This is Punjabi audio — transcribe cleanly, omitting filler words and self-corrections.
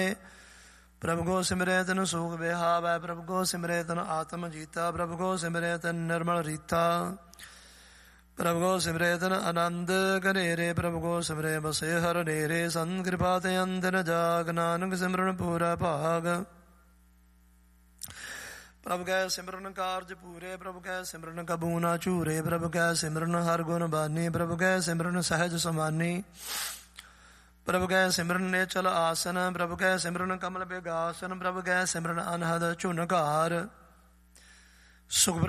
ਪ੍ਰਭ ਕੋ ਸਿਮਰੈ ਤਨ ਸੂਖ ਵਿਹਾਵੈ। ਪ੍ਰਭ ਕੋ ਸਿਮਰੈ ਤਨ ਆਤਮ ਜੀਤਾ। ਪ੍ਰਭ ਕੋ ਸਿਮਰੈ ਤਨ ਨਿਰਮਲ ਰੀਤਾ। ਪ੍ਰਭ ਕੋ ਸਿਮਰੈ ਤਨ ਆਨੰਦ ਘਨੇਰੇ। ਪ੍ਰਭ ਕੋ ਸਿਮਰੈ ਬਸੇ ਹਰ ਨੇਰੇ। ਸੰਤ ਕਿਰਪਾ ਤੇ ਅੰਦਰ ਜਾਗ ਨਾਨਕ ਸਿਮਰਨ ਪੂਰਾ ਭਾਗ। ਪ੍ਰਭ ਕੈ ਸਿਮਰਨ ਕਾਰਜ ਪੂਰੇ। ਪ੍ਰਭ ਕੈ ਸਿਮਰਨ ਕਬੂ ਨਾ ਝੂਰੇ। ਪ੍ਰਭ ਕੈ ਸਿਮਰਨ ਹਰ ਗੁਣ ਬਾਨੀ। ਪ੍ਰਭ ਕੈ ਸਿਮਰਨ ਸਹਿਜ ਸਮਾਨੀ। ਪ੍ਰਭ ਕੈ ਸਿਮਰਨ ਨੇਚਲ ਆਸਨ। ਪ੍ਰਭ ਕੈ ਸਿਮਰਨ ਕਮਲ ਬਿਗਾਸਨ। ਪ੍ਰਭ ਕੈ ਸਿਮਰਨ ਅਨਹਦ ਝੁਨਕਾਰ। ਸੁਖ